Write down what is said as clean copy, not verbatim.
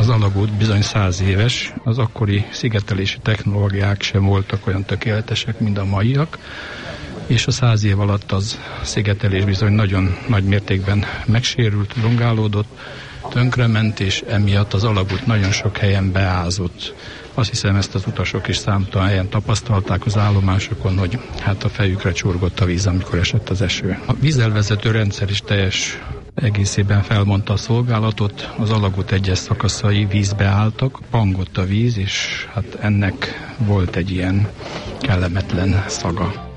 Az alagút bizony 100 éves, az akkori szigetelési technológiák sem voltak olyan tökéletesek, mint a maiak, és a 100 év alatt az szigetelés bizony nagyon nagy mértékben megsérült, rongálódott, tönkrement, és emiatt az alagút nagyon sok helyen beázott. Azt hiszem, ezt az utasok is számtalan helyen tapasztalták az állomásokon, hogy hát a fejükre csurgott a víz, amikor esett az eső. A vízelvezető rendszer is teljes egészében felmondta a szolgálatot, az alagút egyes szakaszai vízbe álltak, pangott a víz, és hát ennek volt egy ilyen kellemetlen szaga.